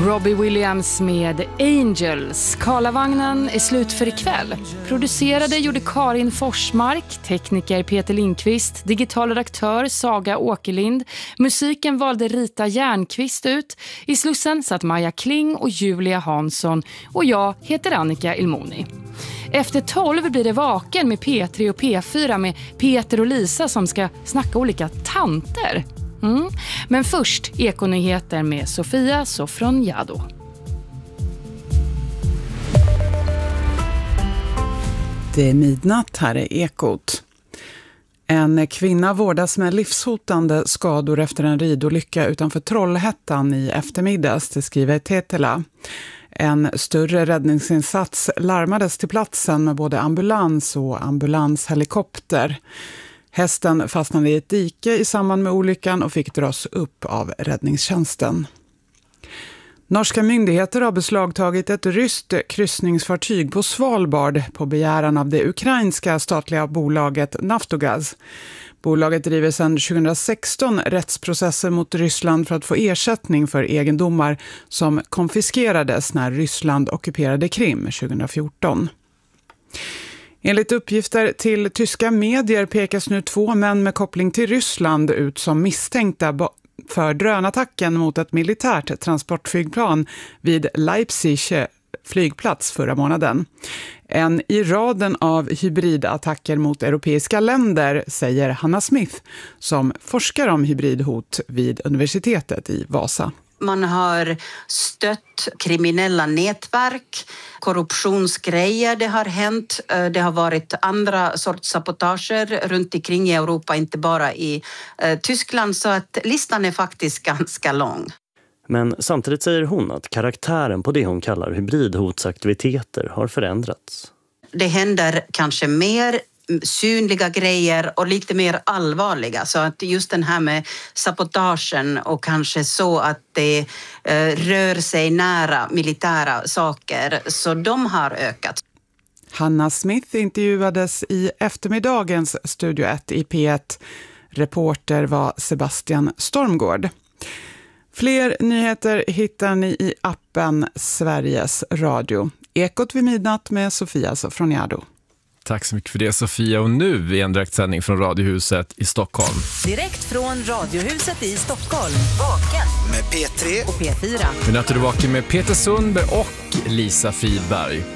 Robbie Williams med Angels. Karlavagnen är slut för ikväll. Producerade gjorde Karin Forsmark, tekniker Peter Lindqvist, digital redaktör Saga Åkerlind. Musiken valde Rita Järnqvist ut. I Slussen satt Maja Kling och Julia Hansson. Och jag heter Annika Ilmoni. Efter 12 blir det Vaken med P3 och P4 med Peter och Lisa som ska snacka olika tanter. Men först Ekonyheter med Sofia Sofronjado. Det är midnatt, här är Ekot. En kvinna vårdas med livshotande skador efter en ridolycka utanför Trollhättan i eftermiddags, det skriver Tetela. En större räddningsinsats larmades till platsen med både ambulans och ambulanshelikopter. Hästen fastnade i ett dike i samband med olyckan och fick dras upp av räddningstjänsten. Norska myndigheter har beslagtagit ett ryskt kryssningsfartyg på Svalbard på begäran av det ukrainska statliga bolaget Naftogaz. Bolaget driver sedan 2016 rättsprocesser mot Ryssland för att få ersättning för egendomar som konfiskerades när Ryssland ockuperade Krim 2014. Enligt uppgifter till tyska medier pekas nu 2 män med koppling till Ryssland ut som misstänkta för drönattacken mot ett militärt transportflygplan vid Leipzig flygplats förra månaden. En i raden av hybridattacker mot europeiska länder, säger Hanna Smith som forskar om hybridhot vid universitetet i Vasa. Man har stött kriminella nätverk, korruptionsgrejer det har hänt. Det har varit andra sorts sabotager runt omkring i Europa, inte bara i Tyskland. Så att listan är faktiskt ganska lång. Men samtidigt säger hon att karaktären på det hon kallar hybridhotsaktiviteter har förändrats. Det händer kanske mer synliga grejer och lite mer allvarliga. Så att just den här med sabotagen och kanske så att det rör sig nära militära saker, så de har ökat. Hanna Smith intervjuades i eftermiddagens Studio 1 i P1. Reporter var Sebastian Stormgård. Fler nyheter hittar ni i appen Sveriges Radio. Ekot vid midnatt med Sofia Sofronjado. Tack så mycket för det, Sofia. Och nu är en direktsändning från Radiohuset i Stockholm. Direkt från Radiohuset i Stockholm. Vaken med P3 och P4. Nu är du vaken med Peter Sundberg och Lisa Fridberg.